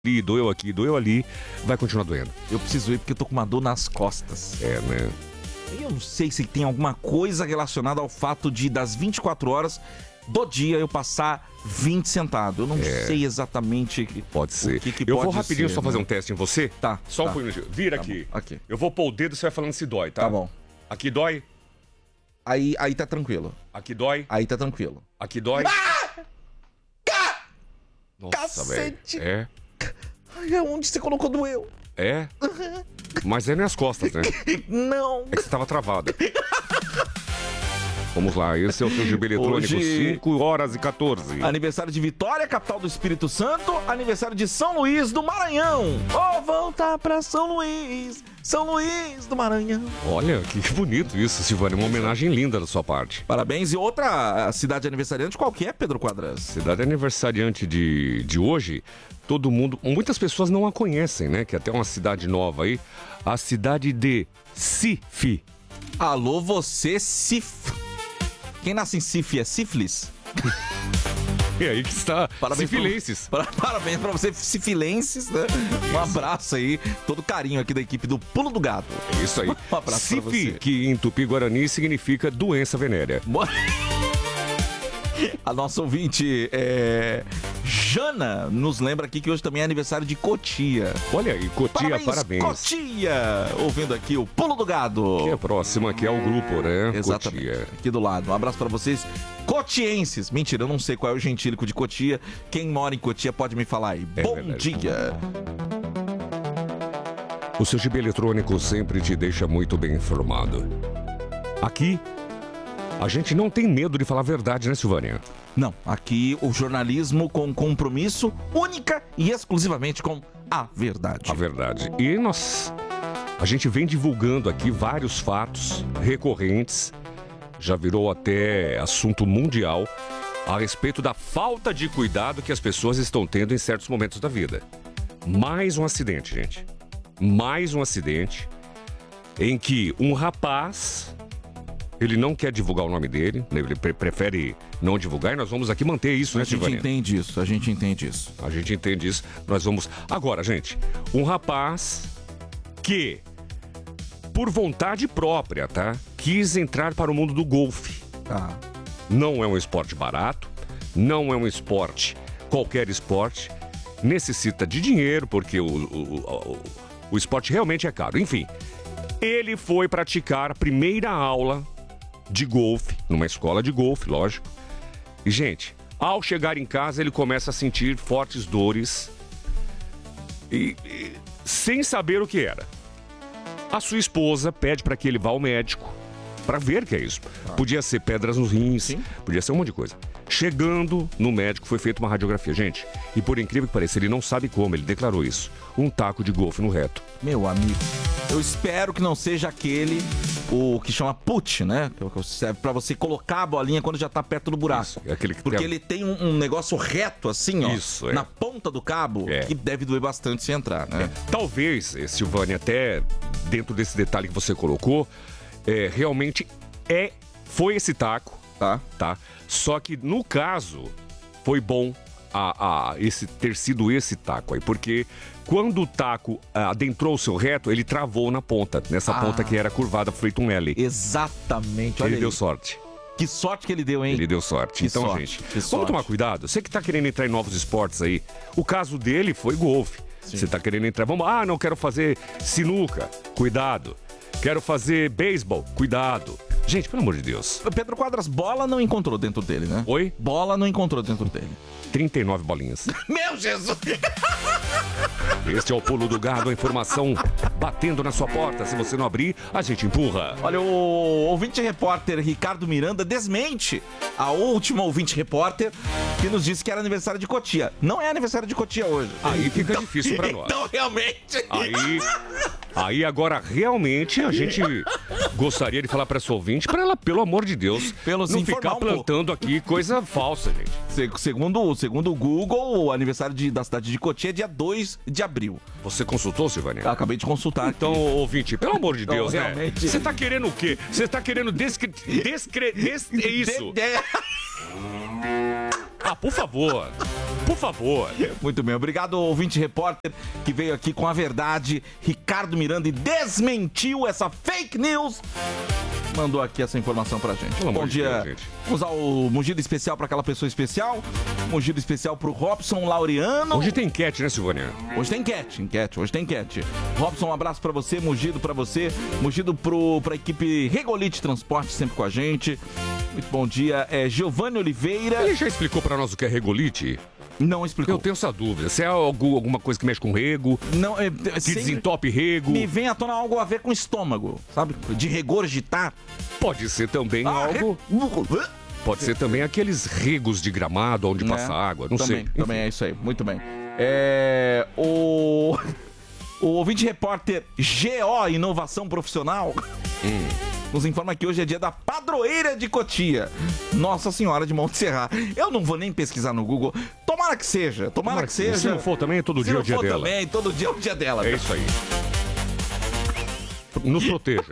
doeu aqui, doeu ali, vai continuar doendo. Eu preciso ir porque eu tô com uma dor nas costas. É, né? Eu não sei se tem alguma coisa relacionada ao fato de das 24 horas do dia eu passar 20 sentado. Eu não sei exatamente Pode ser. o que eu pode vou rapidinho ser, só fazer né? um teste em você. Tá. Só tá. um pouquinho. Vira Tá aqui. bom, aqui. Eu vou pôr o dedo e você vai falando se dói, tá? Tá bom. Aqui dói. Aí tá tranquilo. Aqui dói. Aí tá tranquilo. Aqui dói. Nossa, Cacete! velho. É. Ai, aonde você colocou doeu? É. Mas é nas costas, né? Não. É que você tava travada. Vamos lá, esse é o seu GB eletrônico, Hoje- 5h14. Aniversário de Vitória, capital do Espírito Santo. Aniversário de São Luís do Maranhão. Vou voltar pra São Luís do Maranhão. Olha, que bonito isso, Silvânia. Uma homenagem linda da sua parte. Parabéns. E outra cidade aniversariante qualquer, Pedro Quadras. Cidade aniversariante de hoje, todo mundo, muitas pessoas não a conhecem, né? Que é até uma cidade nova aí. A cidade de Sif. Alô, você, Sif. Quem nasce em Sif é sífilis? É aí que está Sifilenses. Parabéns pra você, sifilenses, né? Um abraço aí, todo carinho aqui da equipe do Pulo do Gato. É isso aí. Um abraço pra Sif, você. que em Tupi-Guarani significa doença venérea. A nossa ouvinte, Jana, nos lembra aqui que hoje também é aniversário de Cotia. Olha aí, Cotia, parabéns. Cotia! Ouvindo aqui o Pulo do Gado. Que é próxima, que é o grupo, né? Exatamente. Cotia. Aqui do lado. Um abraço pra vocês, cotienses. Mentira, eu não sei qual é o gentílico de Cotia. Quem mora em Cotia pode me falar aí. É Bom verdade. dia. O seu GB eletrônico sempre te deixa muito bem informado. Aqui, a gente não tem medo de falar a verdade, né, Silvânia? Não, aqui o jornalismo com compromisso única e exclusivamente com a verdade. A verdade. E a gente vem divulgando aqui vários fatos recorrentes, já virou até assunto mundial, a respeito da falta de cuidado que as pessoas estão tendo em certos momentos da vida. Mais um acidente, gente. Mais um acidente em que um rapaz, ele não quer divulgar o nome dele, ele prefere não divulgar, e nós vamos aqui manter isso, né, A gente Silvânia? entende isso, a gente entende isso. A gente entende isso. Nós vamos... Agora, gente, um rapaz que, por vontade própria, tá? Quis entrar para o mundo do golfe. Tá. Não é um esporte barato, não é um esporte, qualquer esporte. Necessita de dinheiro, porque o esporte realmente é caro. Enfim, ele foi praticar a primeira aula de golfe, numa escola de golfe, lógico. E, gente, ao chegar em casa, ele começa a sentir fortes dores e sem saber o que era. A sua esposa pede para que ele vá ao médico para ver o que é isso. Podia ser pedras nos rins, Sim. podia ser um monte de coisa. Chegando no médico, foi feita uma radiografia. Gente, e por incrível que pareça, ele não sabe como, ele declarou isso. Um taco de golfe no reto. Meu amigo, eu espero que não seja aquele, o que chama put, né? Que serve pra você colocar a bolinha quando já tá perto do buraco. Isso, é aquele que Porque tem- ele tem um negócio reto assim, ó. Isso, é. Na ponta do cabo, É. que deve doer bastante se entrar, né? Talvez, Silvânia, até dentro desse detalhe que você colocou, realmente foi esse taco, tá? Só que no caso, foi bom ter sido esse taco aí, porque quando o taco adentrou o seu reto, ele travou na ponta, nessa ponta que era curvada, feito um L. Exatamente, olha Ele aí. deu sorte. Que sorte que ele deu, hein? Ele deu sorte. Que Então, sorte, gente, que vamos sorte. tomar cuidado. Você que tá querendo entrar em novos esportes aí, o caso dele foi golfe. Você tá querendo entrar, não quero fazer sinuca, cuidado. Quero fazer beisebol, cuidado. Gente, pelo amor de Deus. Pedro Quadras, bola não encontrou dentro dele, né? Oi? Bola não encontrou dentro dele. 39 bolinhas. Meu Jesus! Este é o Pulo do Gado, a informação batendo na sua porta. Se você não abrir, a gente empurra. Olha, o ouvinte repórter Ricardo Miranda desmente a última ouvinte repórter que nos disse que era aniversário de Cotia. Não é aniversário de Cotia hoje. Aí fica difícil pra nós. Então, realmente... Aí agora realmente a gente gostaria de falar pra essa ouvinte, pra ela, pelo amor de Deus, Pelo se não informar ficar um pouco. plantando aqui coisa falsa, gente. Segundo o Google, o aniversário da cidade de Cotia é dia 2 de abril. Você consultou, Silvânia? Eu acabei de consultar aqui. Então, ouvinte, pelo amor de Então, Deus, né? realmente- Você tá querendo o quê? Você tá querendo isso. Ah, por favor. Por favor. Muito bem, obrigado, ouvinte repórter, que veio aqui com a verdade. Ricardo Miranda e desmentiu essa fake news. Mandou aqui essa informação pra gente. Bom dia. Deus, vamos usar o mugido especial pra aquela pessoa especial. Mugido especial pro Robson Laureano. Hoje tem enquete, né, Silvânia? Hoje tem enquete. Robson, um abraço pra você, mugido pra você. Mugido pra equipe Regolite Transporte, sempre com a gente. Muito bom dia. Giovanni Oliveira. Ele já explicou pra nós o que é regolite? Não explicou. Eu tenho essa dúvida. Se é alguma coisa que mexe com rego, não, que desentope rego. Me vem à tona algo a ver com estômago, sabe? De regurgitar. Pode ser também algo... Pode ser também aqueles regos de gramado onde passa água, não sei. Também é isso aí, muito bem. O ouvinte repórter GO Inovação Profissional nos informa que hoje é dia da padroeira de Cotia, Nossa Senhora de Monte Serra. Eu não vou nem pesquisar no Google. Tomara que seja. Se não for também, todo dia é o dia dela. Também, todo dia é o dia dela. É isso aí. Nos proteja.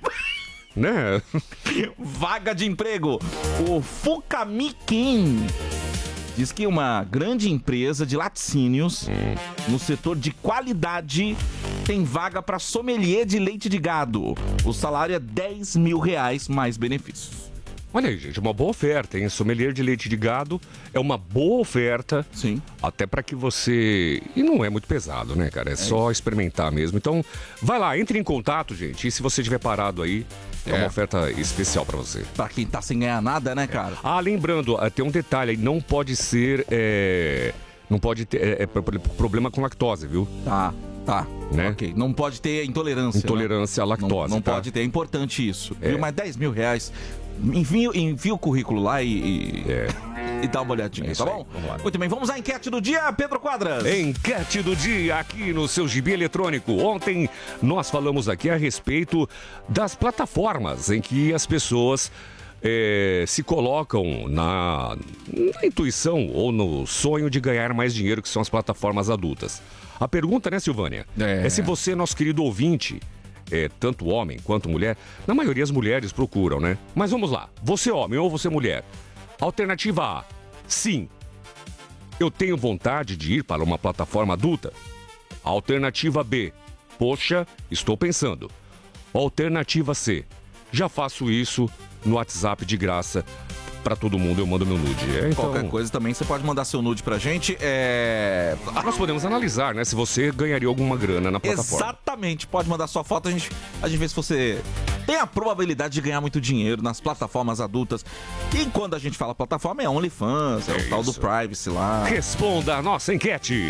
Né? Vaga de emprego. O Fukamikin diz que uma grande empresa de laticínios no setor de qualidade tem vaga para sommelier de leite de gado. O salário é R$10 mil mais benefícios. Olha aí, gente, uma boa oferta, hein? Sommelier de leite de gado é uma boa oferta. Sim. Até para que você... E não é muito pesado, né, cara? É só experimentar mesmo. Então, vai lá, entre em contato, gente. E se você estiver parado aí, é uma oferta especial para você. Pra quem tá sem ganhar nada, né, cara? Ah, lembrando, tem um detalhe aí. Não pode ser... Não pode ter problema com lactose, viu? Tá. Né? Ok. Não pode ter intolerância. Intolerância à lactose. Não pode ter. É importante isso. Viu? Mas R$10 mil. Enfia o currículo lá e dá uma olhadinha, tá bom? Muito bem, vamos à enquete do dia, Pedro Quadras. Enquete do dia aqui no seu gibi eletrônico. Ontem nós falamos aqui a respeito das plataformas em que as pessoas se colocam na intuição ou no sonho de ganhar mais dinheiro, que são as plataformas adultas. A pergunta, né, Silvânia? É se você, nosso querido ouvinte, tanto homem quanto mulher, na maioria as mulheres procuram, né? Mas vamos lá, você homem ou você mulher? Alternativa A, sim, eu tenho vontade de ir para uma plataforma adulta. Alternativa B, poxa, estou pensando. Alternativa C, já faço isso no WhatsApp de graça. Pra todo mundo, eu mando meu nude. Então... Qualquer coisa também, você pode mandar seu nude pra gente. Nós podemos analisar, né? Se você ganharia alguma grana na plataforma. Exatamente, pode mandar sua foto, a gente vê se você tem a probabilidade de ganhar muito dinheiro nas plataformas adultas. E quando a gente fala plataforma, é OnlyFans, o tal do Privacy lá. Responda a nossa enquete.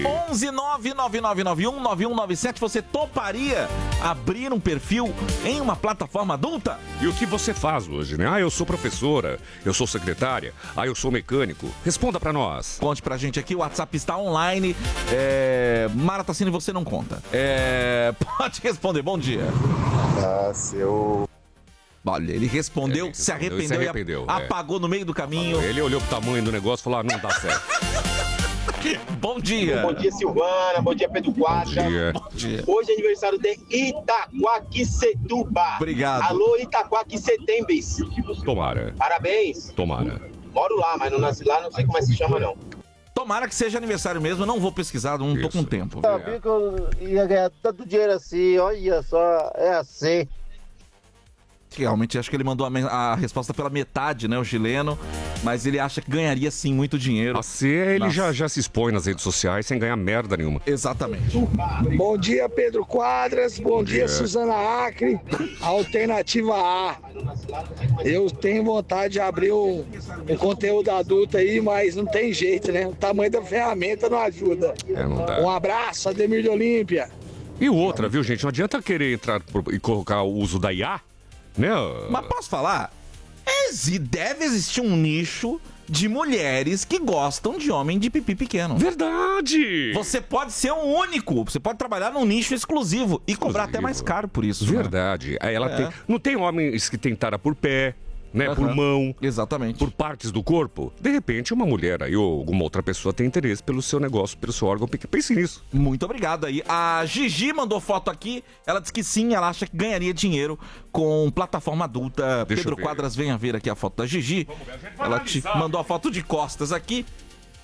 11999919197, você toparia abrir um perfil em uma plataforma adulta? E o que você faz hoje, né? Eu sou professora, eu sou secretária, eu sou mecânico. Responda pra nós. Conte pra gente aqui, o WhatsApp está online. Mara Tassini, você não conta. Pode responder, bom dia. Olha, ele respondeu, se arrependeu, apagou no meio do caminho. Ele olhou pro tamanho do negócio e falou, não dá certo. Bom dia. Bom dia, Silvana. Bom dia, Pedro Quadras. Bom dia. Hoje é aniversário de Itaquaquecetuba. Obrigado. Alô, Itaquaquecetembes. Tomara. Parabéns. Tomara. Moro lá, mas não nasci lá, não sei como é que se chama, não. Tomara que seja aniversário mesmo, eu não vou pesquisar, não tô com tempo. Eu sabia que eu ia ganhar tanto dinheiro assim, olha só, é assim. Realmente, acho que ele mandou a resposta pela metade, né, o chileno, mas ele acha que ganharia sim muito dinheiro. Ele já se expõe nas redes sociais sem ganhar merda nenhuma. Exatamente. Bom dia, Pedro Quadras. Bom dia, Suzana Acre. Alternativa A. Eu tenho vontade de abrir um conteúdo adulto aí, mas não tem jeito, né? O tamanho da ferramenta não ajuda. Não dá. Um abraço, Ademir de Olímpia. E outra, viu, gente? Não adianta querer entrar e colocar o uso da IA, né? Mas posso falar? Deve existir um nicho de mulheres que gostam de homem de pipi pequeno. Verdade! Você pode ser um único, você pode trabalhar num nicho exclusivo e cobrar até mais caro por isso. Verdade. Né? Aí ela não tem homens que tem tara por pé, né? Por mão. Exatamente. Por partes do corpo. De repente, uma mulher aí ou alguma outra pessoa tem interesse pelo seu negócio, pelo seu órgão. Pense nisso. Muito obrigado aí. A Gigi mandou foto aqui. Ela disse que sim, ela acha que ganharia dinheiro com plataforma adulta. Pedro Quadras, venha ver aqui a foto da Gigi. Ela te mandou a foto de costas aqui.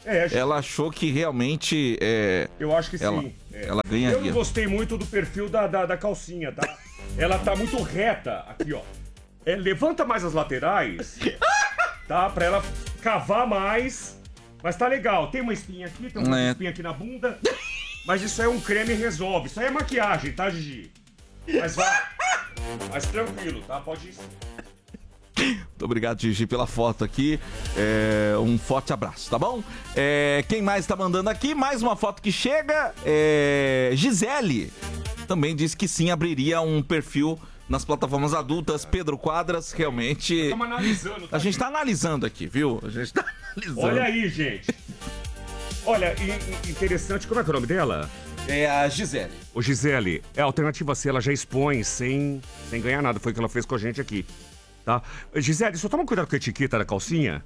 Ela achou que realmente eu acho que sim. Ela ganharia. Eu não gostei muito do perfil da calcinha, tá? Ela tá muito reta aqui, ó. Levanta mais as laterais, tá? Pra ela cavar mais. Mas tá legal. Tem uma espinha aqui, tem uma espinha aqui na bunda. Mas isso aí é um creme e resolve. Isso aí é maquiagem, tá, Gigi? Mas vai. Mas tranquilo, tá? Pode ir. Muito obrigado, Gigi, pela foto aqui. Um forte abraço, tá bom? Quem mais tá mandando aqui? Mais uma foto que chega. Gisele também disse que sim, abriria um perfil nas plataformas adultas. Pedro Quadras, realmente... Estamos analisando. A gente tá analisando aqui, viu? A gente tá analisando. Olha aí, gente. Olha, interessante. Como é que é o nome dela? É a Gisele. Ô, Gisele, a alternativa C, ela já expõe sem ganhar nada. Foi o que ela fez com a gente aqui. Tá? Gisele, só toma cuidado com a etiqueta da calcinha.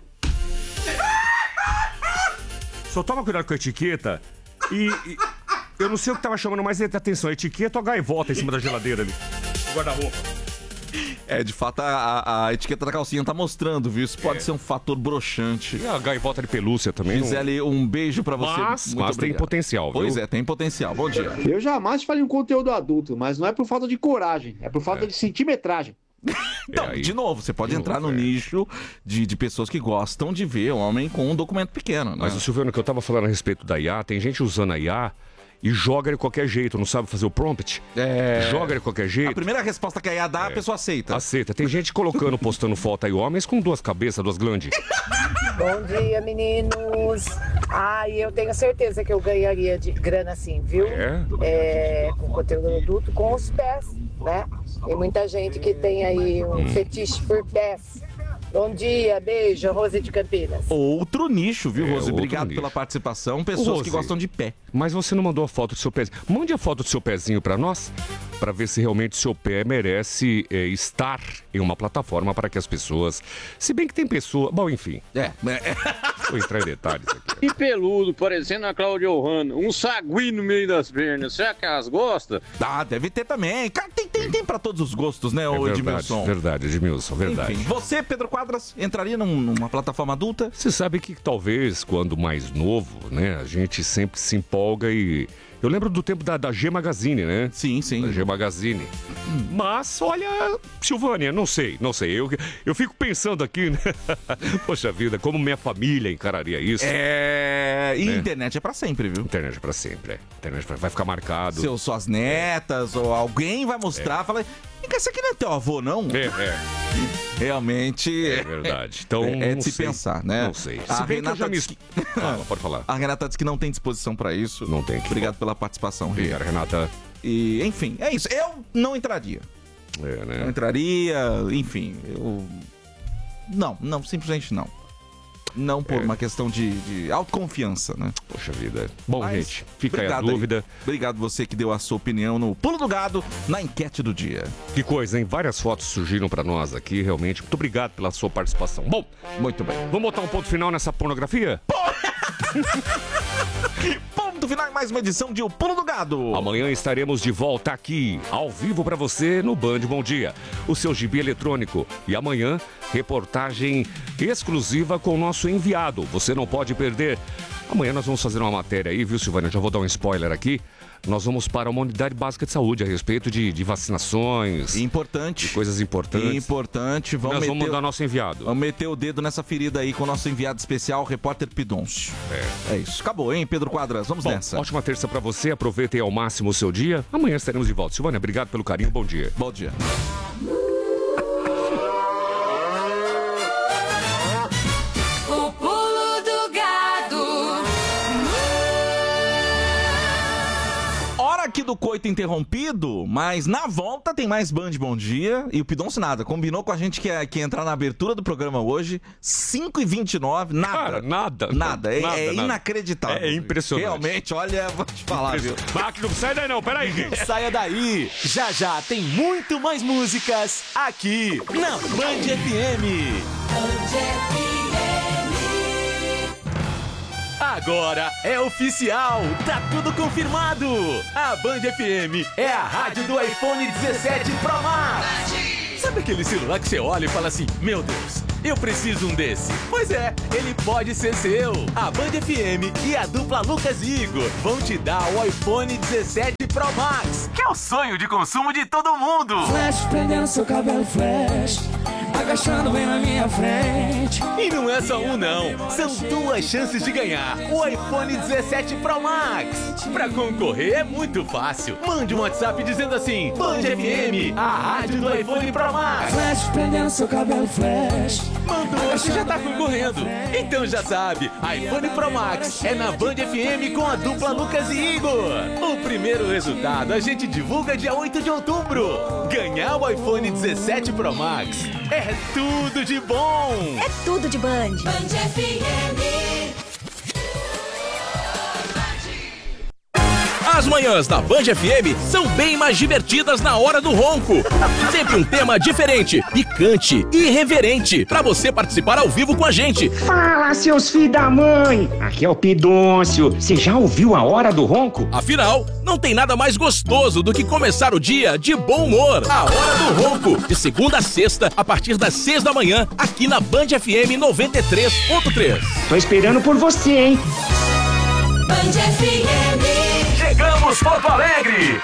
Só toma cuidado com a etiqueta. E eu não sei o que tava chamando mais atenção. A etiqueta ou a gaivota em cima da geladeira ali? Guarda-roupa. De fato, a etiqueta da calcinha tá mostrando, viu? Isso pode ser um fator broxante. E a gaivota de pelúcia também. Gisele, um beijo pra você. Mas tem potencial, viu? Pois é, tem potencial. Bom dia. Eu jamais faria um conteúdo adulto, mas não é por falta de coragem, é por falta de centimetragem. Então, de novo, você pode entrar no nicho de pessoas que gostam de ver homem com um documento pequeno, né? Mas o Silviano, que eu tava falando a respeito da IA, tem gente usando a IA e joga de qualquer jeito, não sabe fazer o prompt. Joga de qualquer jeito. A primeira resposta que a IA dá, a pessoa aceita. Aceita. Tem gente colocando, postando foto aí, homens com 2 cabeças, 2 glandes. Bom dia, meninos. Eu tenho certeza que eu ganharia de grana assim, viu? Com conteúdo adulto, com os pés, né? Tem muita gente que tem aí um fetiche por pés. Bom dia, beijo, Rose de Campinas. Outro nicho, viu, Rose? Obrigado nicho pela participação. Pessoas Rose, que gostam de pé. Mas você não mandou a foto do seu pezinho. Mande a foto do seu pezinho pra nós, pra ver se realmente o seu pé merece estar em uma plataforma para que as pessoas... Se bem que tem pessoa... Bom, enfim. Vou entrar em detalhes aqui. E peludo, parecendo a Cláudia Ohana. Um sagui no meio das pernas. Será que elas gostam? Deve ter também. Cara, tem pra todos os gostos, né, ô Edmilson? Verdade, Edmilson, verdade. Enfim, você, Pedro Quadras, entraria numa plataforma adulta? Você sabe que talvez, quando mais novo, né, a gente sempre se empolga e... Eu lembro do tempo da G Magazine, né? Sim. Da G Magazine. Mas, olha, Silvânia, não sei. Eu fico pensando aqui, né? Poxa vida, como minha família encararia isso. E internet é pra sempre, viu? Internet é pra sempre, Internet vai ficar marcado. Suas netas ou alguém vai mostrar, fala... Esse aqui não é teu avô, não? Realmente... É verdade. Então, de se pensar, né? Não sei. A Renata pode falar. A Renata disse que não tem disposição pra isso. Não tem. Obrigado pela participação, Obrigado, Renata. E, enfim, é isso. Eu não entraria. Né? Não entraria, enfim, Não, simplesmente não. Não por uma questão de autoconfiança, né? Poxa vida. Bom, mas, gente, fica aí a dúvida. Obrigado você que deu a sua opinião no Pulo do Gado, na enquete do dia. Que coisa, hein? Várias fotos surgiram pra nós aqui, realmente. Muito obrigado pela sua participação. Bom, muito bem. Vamos botar um ponto final nessa pornografia? Ponto final em mais uma edição de O Pulo do Gado. Amanhã estaremos de volta aqui, ao vivo pra você no Band Bom Dia, o seu gibi eletrônico. E amanhã, reportagem exclusiva com o nosso enviado. Você não pode perder. Amanhã nós vamos fazer uma matéria aí, viu, Silvânia? Já vou dar um spoiler aqui. Nós vamos para uma unidade básica de saúde a respeito de vacinações. Importante. De coisas importantes. Importante. Nós vamos mandar nosso enviado. Vamos meter o dedo nessa ferida aí com o nosso enviado especial, o repórter Pidoncio. É isso. Acabou, hein, Pedro Quadras? Vamos nessa. Ótima terça pra você. Aproveitem ao máximo o seu dia. Amanhã estaremos de volta. Silvânia, obrigado pelo carinho. Bom dia. Bom dia. Aqui do coito interrompido, mas na volta tem mais Band Bom Dia. E o Pidoncio nada, combinou com a gente que ia entrar na abertura do programa hoje, 5h29, nada. Cara, nada. Nada, é inacreditável. É impressionante. Realmente, olha, vou te falar, viu? Não sai daí não, peraí, gente. Saia daí, já tem muito mais músicas aqui na Band FM. Band FM. Agora é oficial, tá tudo confirmado. A Band FM é a rádio do iPhone 17 Pro Max. Sabe aquele celular que você olha e fala assim, meu Deus, eu preciso um desse. Pois é, ele pode ser seu. A Band FM e a dupla Lucas e Igor vão te dar o iPhone 17 Pro Max, que é o sonho de consumo de todo mundo. Flash, prendendo seu cabelo flash, agachando bem na minha frente. E não é só um não, são 2 chances de ganhar o iPhone 17 Pro Max. Pra concorrer é muito fácil. Mande um WhatsApp dizendo assim: Band FM, a rádio do iPhone Pro Max. Flash, prendendo seu cabelo flash. Mandou, você já tá concorrendo. Então já sabe, iPhone Pro Max é na Band FM com a dupla Lucas e Igor. O primeiro resultado a gente divulga dia 8 de outubro. Ganhar o iPhone 17 Pro Max é tudo de bom. É tudo de Band. Band FM. As manhãs da Band FM são bem mais divertidas na hora do ronco. Sempre um tema diferente, picante e irreverente, pra você participar ao vivo com a gente. Fala, seus filhos da mãe! Aqui é o Pidôncio. Você já ouviu a hora do ronco? Afinal, não tem nada mais gostoso do que começar o dia de bom humor. A Hora do Ronco, de segunda a sexta, a partir das 6 da manhã, aqui na Band FM 93.3. Tô esperando por você, hein? Band FM. Chegamos, Porto Alegre!